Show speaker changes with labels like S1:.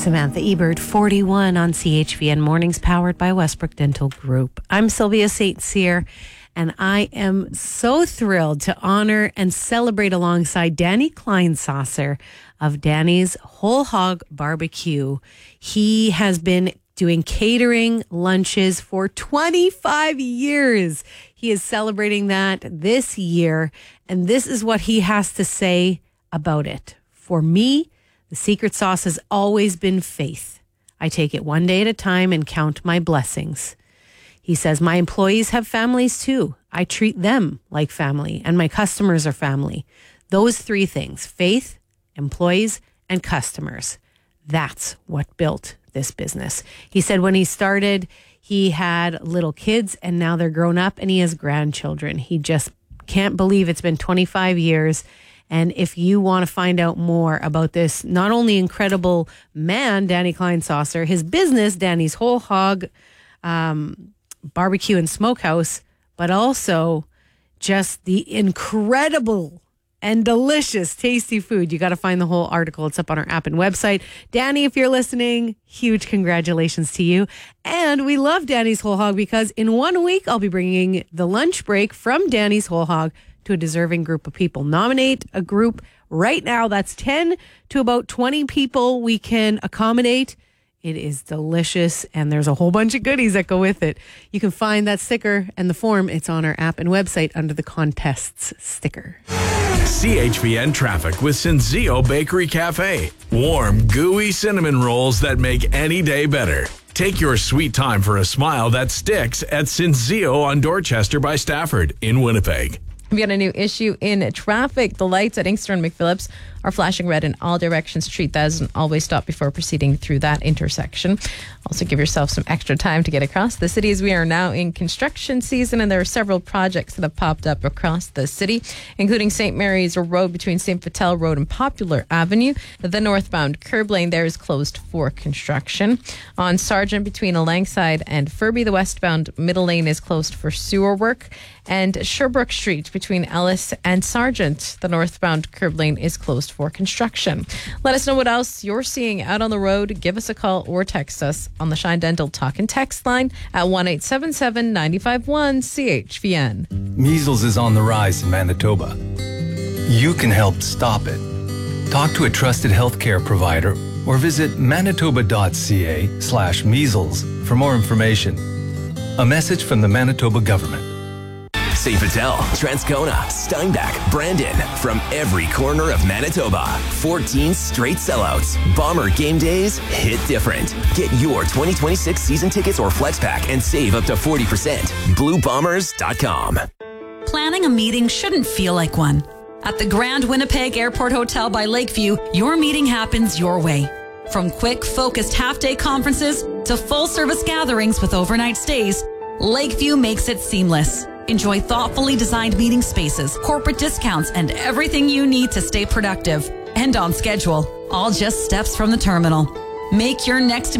S1: Samantha Ebert, 41 on CHVN Mornings, powered by Westbrook Dental Group. I'm Sylvia St. Cyr, and I am so thrilled to honor and celebrate alongside Danny Kleinsasser of Danny's Whole Hog Barbecue. He has been doing catering lunches for 25 years. He is celebrating that this year, and this is what he has to say about it. For me, the secret sauce has always been faith. I take it one day at a time and count my blessings. He says, my employees have families too. I treat them like family, and my customers are family. Those three things, faith, employees, and customers. That's what built this business. He said when he started, he had little kids, and now they're grown up, and he has grandchildren. He just can't believe it's been 25 years. And if you want to find out more about this, not only incredible man, Danny Kleinsasser, his business, Danny's Whole Hog Barbecue and Smokehouse, but also just the incredible and delicious, tasty food. You got to find the whole article. It's up on our app and website. Danny, if you're listening, huge congratulations to you. And we love Danny's Whole Hog because in 1 week, I'll be bringing the lunch break from Danny's Whole Hog to a deserving group of people. Nominate a group right now. That's 10 to about 20 people we can accommodate. It is delicious, and there's a whole bunch of goodies that go with it. You can find that sticker and the form. It's on our app and website under the contests sticker.
S2: CHVN traffic with Senseo Bakery Cafe. Warm, gooey cinnamon rolls that make any day better. Take your sweet time for a smile that sticks at Senseo on Dorchester by Stafford in Winnipeg.
S3: We got a new issue in traffic. The lights at Inkster and McPhillips are flashing red in all directions. Treat that as an always stop before proceeding through that intersection. Also give yourself some extra time to get across the city as we are now in construction season, and there are several projects that have popped up across the city, including St. Mary's Road between St. Vital Road and Popular Avenue. The northbound curb lane there is closed for construction. On Sargent between Alangside and Furby, the westbound middle lane is closed for sewer work. And Sherbrooke Street between Ellis and Sargent, the northbound curb lane is closed for construction. Let us know what else you're seeing out on the road. Give us a call or text us on the Shine Dental Talk and Text line at 1-877-951-CHVN.
S4: Measles is on the rise in Manitoba. You can help stop it. Talk to a trusted healthcare provider or visit manitoba.ca/measles for more information. A message from the Manitoba government.
S5: St. Vital, Transcona, Steinbach, Brandon. From every corner of Manitoba. 14 straight sellouts. Bomber game days hit different. Get your 2026 season tickets or flex pack and save up to 40%. BlueBombers.com.
S6: Planning a meeting shouldn't feel like one. At the Grand Winnipeg Airport Hotel by Lakeview, your meeting happens your way. From quick, focused half-day conferences to full-service gatherings with overnight stays, Lakeview makes it seamless. Enjoy thoughtfully designed meeting spaces, corporate discounts, and everything you need to stay productive and on schedule. All just steps from the terminal. Make your next